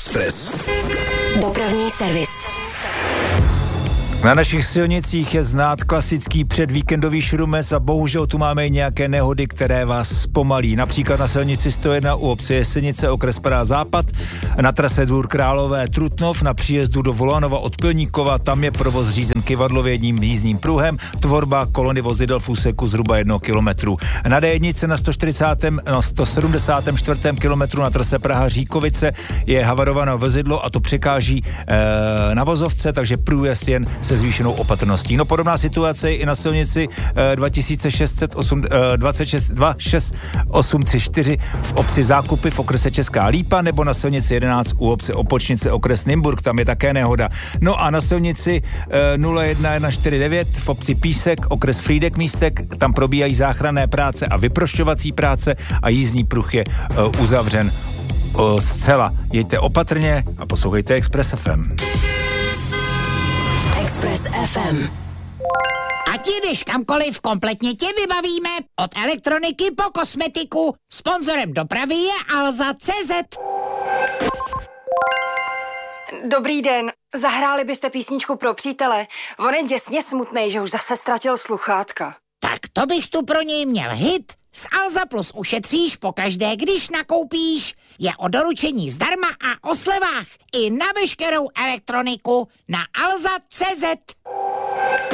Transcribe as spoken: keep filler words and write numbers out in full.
Express. Dopravní servis. Na našich silnicích je znát klasický předvíkendový šrumes a bohužel tu máme i nějaké nehody, které vás zpomalí. Například na silnici sto jedna u obce Jesenice, okres Praha Západ, na trase Dvůr Králové Trutnov, na příjezdu do Volanova od Pilníkova, tam je provoz řízen kyvadlově jedním jízdním pruhem, tvorba kolony vozidel v úseku zhruba jednoho kilometru. Na dé jedna na sto čtyřicátém, no sto sedmdesátém čtvrtém kilometru na trase Praha Říkovice je havarované vozidlo a to překáží e, na vozovce, takže průjezd jen se zvýšenou opatrností. No podobná situace je i na silnici eh, dva šest osm tři čtyři v obci Zákupy v okrese Česká Lípa nebo na silnici jedenáct u obce Opočnice okres Nymburk, tam je také nehoda. No a na silnici eh, nula jedna jedna čtyři devět v obci Písek, okres Frýdek Místek, tam probíhají záchranné práce a vyprošťovací práce a jízdní pruh je eh, uzavřen eh, zcela. Jeďte opatrně a poslouchejte Express ef em. Express ef em. Ať jdeš kamkoliv, kompletně tě vybavíme. Od elektroniky po kosmetiku. Sponzorem dopravy je Alza tečka cé zet. Dobrý den, zahráli byste písničku pro přítele? On je děsně smutnej, že už zase ztratil sluchátka. Tak to bych tu pro něj měl hit. S Alza Plus ušetříš pokaždé, když nakoupíš. Je o doručení zdarma a o slevách i na veškerou elektroniku na alza tečka cé zet.